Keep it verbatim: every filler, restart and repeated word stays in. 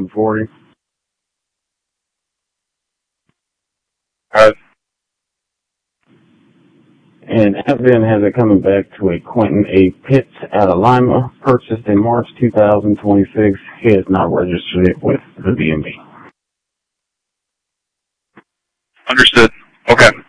forty. All right. And Evan has it coming back to a Quentin A. Pitts out of Lima, purchased in March two thousand twenty-six. He has not registered it with the D M V. Understood. Okay.